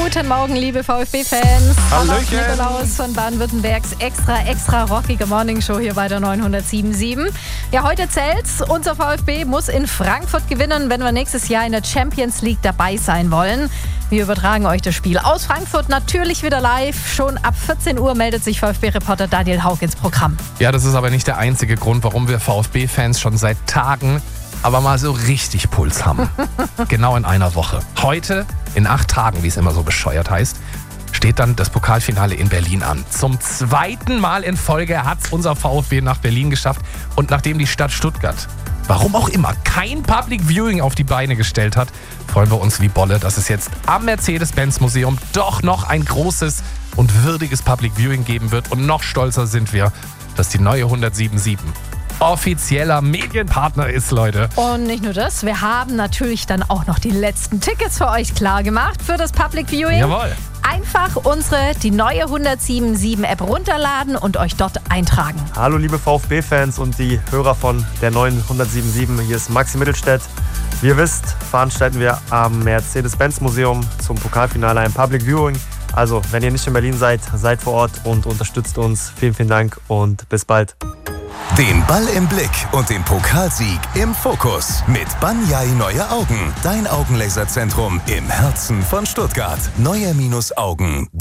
Guten Morgen, liebe VfB-Fans. Hallöchen. Nikolaus von Baden-Württembergs extra rockige Morningshow hier bei der 907.7. Ja, heute zählt's. Unser VfB muss in Frankfurt gewinnen, wenn wir nächstes Jahr in der Champions League dabei sein wollen. Wir übertragen euch das Spiel aus Frankfurt natürlich wieder live. Schon ab 14 Uhr meldet sich VfB-Reporter Daniel Haug ins Programm. Ja, das ist aber nicht der einzige Grund, warum wir VfB-Fans schon seit Tagen aber mal so richtig Puls haben. Genau in einer Woche. Heute, in 8 Tagen, wie es immer so bescheuert heißt, steht dann das Pokalfinale in Berlin an. Zum 2. Mal in Folge hat es unser VfB nach Berlin geschafft. Und nachdem die Stadt Stuttgart, warum auch immer, kein Public Viewing auf die Beine gestellt hat, freuen wir uns wie Bolle, dass es jetzt am Mercedes-Benz-Museum doch noch ein großes und würdiges Public Viewing geben wird. Und noch stolzer sind wir, dass die neue 107.7 offizieller Medienpartner ist, Leute. Und nicht nur das, wir haben natürlich dann auch noch die letzten Tickets für euch klar gemacht für das Public Viewing. Jawohl. Einfach die neue 107.7 App runterladen und euch dort eintragen. Hallo liebe VfB-Fans und die Hörer von der neuen 107.7. Hier ist Maxi Mittelstädt. Wie ihr wisst, veranstalten wir am Mercedes-Benz-Museum zum Pokalfinale ein Public Viewing. Also, wenn ihr nicht in Berlin seid, seid vor Ort und unterstützt uns. Vielen, vielen Dank und bis bald. Den Ball im Blick und den Pokalsieg im Fokus mit Banyai Neue Augen. Dein Augenlaserzentrum im Herzen von Stuttgart. Neue-Augen.